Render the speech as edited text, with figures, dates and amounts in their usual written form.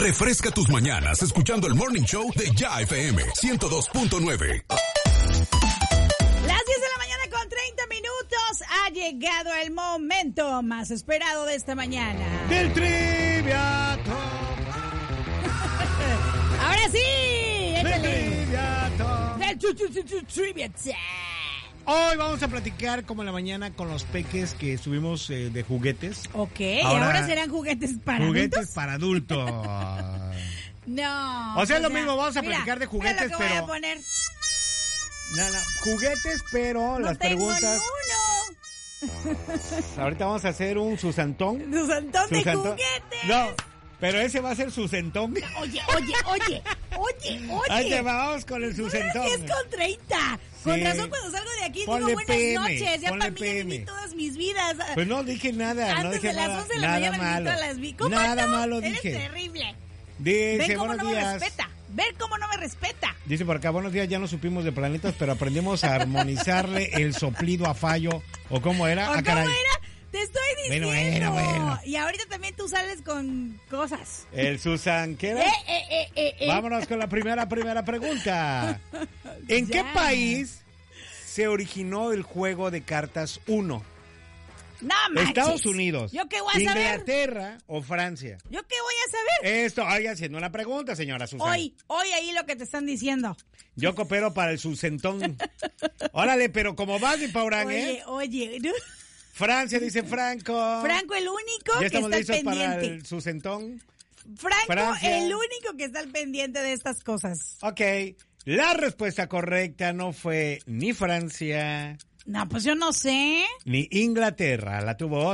Refresca tus mañanas escuchando el Morning Show de Ya FM 102.9. Las 10 de la mañana con 30 minutos. Ha llegado el momento más esperado de esta mañana. Del Trivia Talk. Ahora sí. Del Trivia Talk. Del Trivia Talk. Hoy vamos a platicar como en la mañana con los peques que estuvimos de juguetes. Ok, ahora serán juguetes para juguetes adultos. para adultos. No. O sea, es lo mismo, vamos a platicar de juguetes, pero... pero... Voy a poner. No, juguetes, pero No las tengo preguntas... Ahorita vamos a hacer un Susantón. Susantón de juguetes. No, pero ese va a ser Susentón. Oye. Ahí te vamos con el Susentón. 10 con 30. Sí. Con razón cuando salgo de aquí ponle digo buenas PM, noches. Ya para mí ya PM. viví todas mis vidas. Pues no dije nada. Antes no dije de las nada, 11 de la nada mañana malo. todas las vi. ¿Cómo nada no? malo Eres dije. terrible. Dice, Ven cómo buenos no días. me respeta. Ver cómo no me respeta. Dice por acá, buenos días, ya no supimos de planetas, pero aprendimos a armonizarle el soplido a Fallo. ¿O cómo era? ¿O cómo era? Te estoy diciendo. Bueno. Y ahorita también tú sales con cosas. El Susan, ¿qué era? Vámonos con la primera pregunta. ¿En qué país se originó el juego de cartas Uno? No manches. Estados Unidos, ¿Yo qué voy a saber? Inglaterra o Francia. ¿Yo qué voy a saber? Esto, haciendo una pregunta, señora Susana. Hoy ahí lo que te están diciendo. Yo coopero para el Susentón. Órale, pero como vas mi Paurán, Oye. Francia, dice Franco. Franco, el único ya que está al listos pendiente. Para el Susentón. Francia. El único que está al pendiente de estas cosas. Ok, la respuesta correcta no fue ni Francia. No, pues yo no sé. Ni Inglaterra, la tuvo